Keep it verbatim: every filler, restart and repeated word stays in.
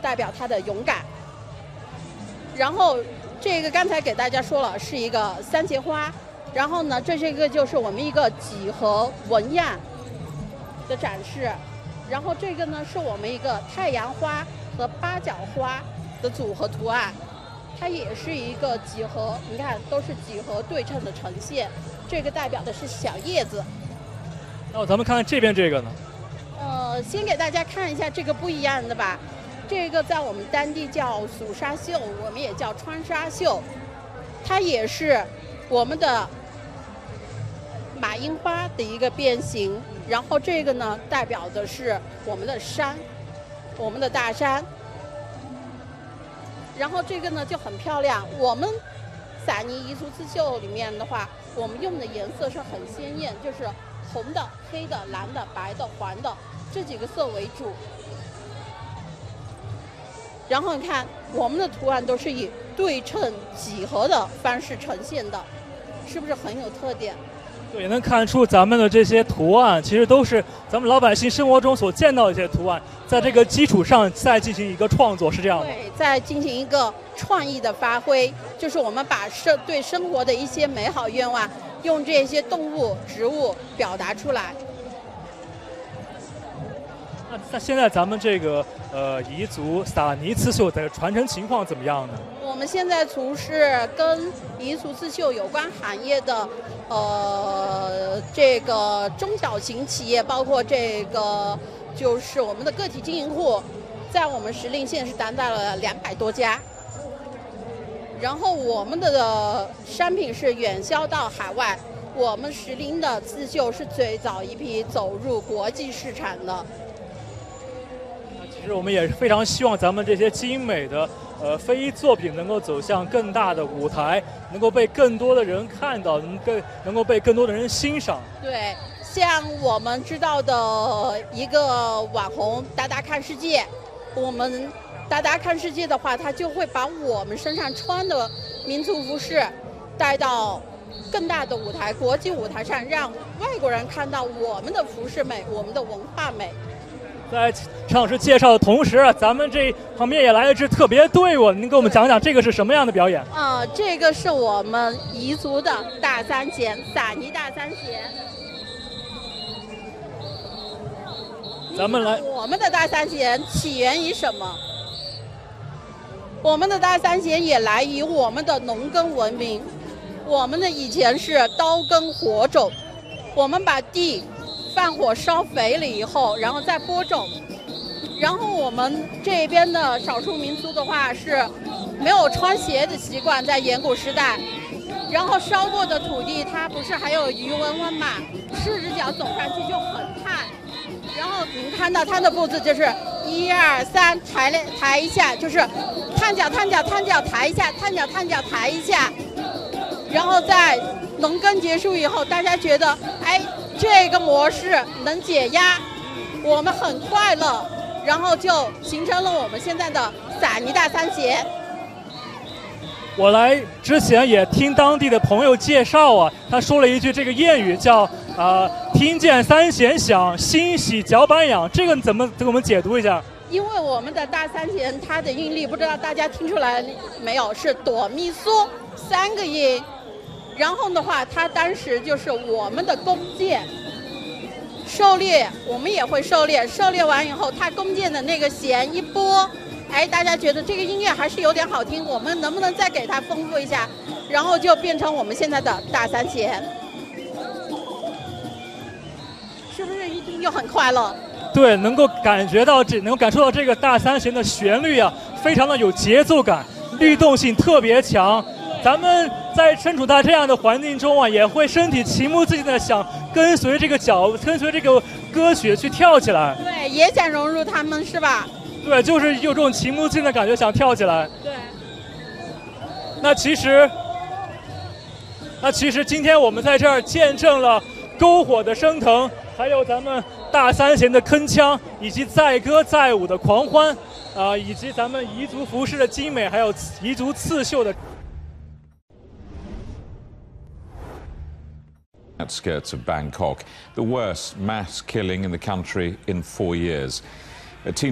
代表他的勇敢。然后这个刚才给大家说了是一个三节花，然后呢，这是一个就是我们一个几何纹样的展示，然后这个呢是我们一个太阳花和八角花的组合图案，它也是一个几何，你看都是几何对称的呈现，这个代表的是小叶子。 那咱们看看这边这个呢？ 呃，先给大家看一下这个不一样的吧。这个在我们当地叫蜀纱绣，我们也叫川纱绣，它也是我们的马樱花的一个变形。然后这个呢，代表的是我们的山，我们的大山。然后这个呢就很漂亮，我们撒尼彝族刺绣里面的话，我们用的颜色是很鲜艳，就是红的、黑的、蓝的、白的、黄的这几个色为主。然后你看我们的图案都是以对称几何的方式呈现的，是不是很有特点？ 对，也能看出咱们的这些图案其实都是咱们老百姓生活中所见到的一些图案，在这个基础上再进行一个创作，是这样的。 对，再进行一个创意的发挥，就是我们把生对生活的一些美好愿望，用这些动物、植物表达出来。 那那现在咱们这个呃彝族撒尼刺绣的传承情况怎么样呢？ 我们现在从事跟彝族刺绣有关行业的，呃，这个中小型企业，包括这个就是我们的个体经营户，在我们石林县是达到了两百多家。然后我们的商品是远销到海外，我们石林的刺绣是最早一批走入国际市场的。 其实我们也是非常希望咱们这些精美的呃非遗作品能够走向更大的舞台，能够被更多的人看到，能更能够被更多的人欣赏。 对，像我们知道的一个网红达达看世界，我们达达看世界的话，他就会把我们身上穿的民族服饰带到更大的舞台，国际舞台上，让外国人看到我们的服饰美，我们的文化美。 在陈老师介绍的同时，咱们这旁边也来了一支特别队伍，您给我们讲讲这个是什么样的表演？ 啊、呃，这个是我们彝族的大三弦，撒尼大三弦。 咱们来， 我们的大三弦起源于什么？我们的大三弦也来于我们的农耕文明。我们的以前是刀耕火种，我们把地放火烧肥了以后，然后再播种。然后我们这边的少数民族的话是没有穿鞋的习惯，在远古时代。然后烧过的土地，它不是还有余温温嘛？赤着脚走上去就很烫。然后您看到它的步子就是一二三，抬了抬一下，就是探脚探脚探脚抬一下，探脚探脚抬一下。然后在农耕结束以后，大家觉得哎。这个模式能解压，我们很快乐，然后就形成了我们现在的撒尼大三弦。 我来之前也听当地的朋友介绍啊，他说了一句这个谚语叫啊、呃，听见三弦响，欣喜脚板痒。这个怎么给我们解读一下？ 因为我们的大三弦它的韵律，不知道大家听出来没有，是哆咪嗦三个音。然后的话，它当时就是我们的弓箭狩猎，我们也会狩猎。狩猎完以后，它弓箭的那个弦一拨，哎，大家觉得这个音乐还是有点好听，我们能不能再给它丰富一下？然后就变成我们现在的大三弦，是不是一听就很快乐？ 对，能够感觉到这，能够感受到这个大三弦的旋律啊，非常的有节奏感，律动性特别强。咱们在身处在这样的环境中啊，也会身体情不自禁的想跟随这个脚，跟随这个歌曲去跳起来。 对，也想融入他们，是吧？ 对，就是有这种情不自禁的感觉，想跳起来。 对。 那其实，那其实今天我们在这儿见证了篝火的升腾，还有咱们大三弦的铿锵，以及载歌载舞的狂欢，啊、呃，以及咱们彝族服饰的精美，还有彝族刺绣的。 Outskirts of Bangkok, the worst mass killing in the country in four years. A teen